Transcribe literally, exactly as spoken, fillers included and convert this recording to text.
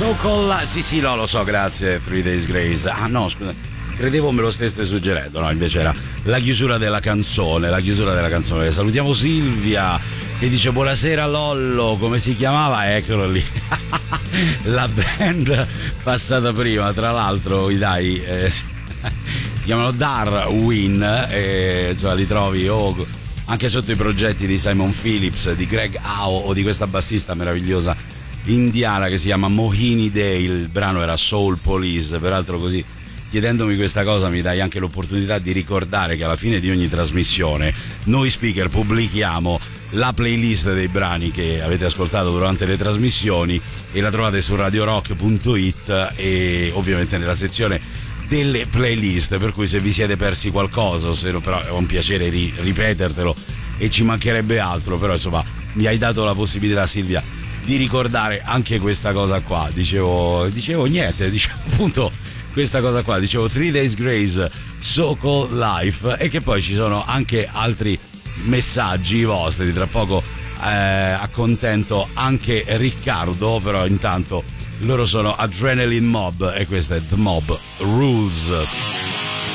So Call, sì sì, no, lo so, grazie, Three Days Grace. Ah no, scusa, credevo me lo stesse suggerendo, no, invece era la chiusura della canzone, la chiusura della canzone. Salutiamo Silvia che dice buonasera Lollo, come si chiamava? Eccolo lì. La band passata prima, tra l'altro, dai, eh, si chiamano Darwin, e insomma li trovi o anche sotto i progetti di Simon Phillips, di Greg Howe o di questa bassista meravigliosa indiana che si chiama Mohini Dale. Il brano era Soul Police, peraltro, così chiedendomi questa cosa mi dai anche l'opportunità di ricordare che alla fine di ogni trasmissione noi speaker pubblichiamo la playlist dei brani che avete ascoltato durante le trasmissioni e la trovate su radio rock punto it e ovviamente nella sezione delle playlist, per cui se vi siete persi qualcosa, se no, però è un piacere ri- ripetertelo e ci mancherebbe altro, però insomma mi hai dato la possibilità, Silvia, di ricordare anche questa cosa qua. Dicevo, dicevo niente, dicevo appunto questa cosa qua, dicevo Three Days Grace, So Called Life, e che poi ci sono anche altri messaggi vostri, tra poco eh, accontento anche Riccardo, però intanto loro sono Adrenaline Mob e questa è The Mob Rules.